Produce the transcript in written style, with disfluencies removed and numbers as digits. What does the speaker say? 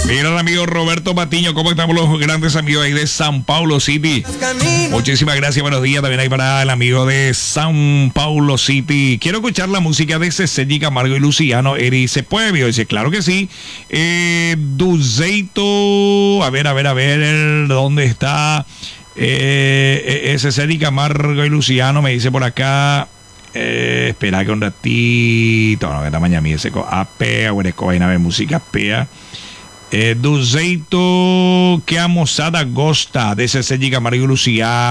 Mira el amigo Roberto Patiño, ¿cómo estamos los grandes amigos ahí de San Paulo City? Muchísimas gracias, buenos días también ahí para el amigo de San Paulo City. Quiero escuchar la música de Cecily Camargo y Luciano. Eri se puede, dice, claro que sí. Duzeito, a ver, ¿dónde está? Cecily Camargo y Luciano, me dice por acá. Espera que un ratito. No, que esta mañana me seco. Apea, huereco, vaina de música, apea. Duzeito, que amosada gosta de Cecily Camargo y Luciano.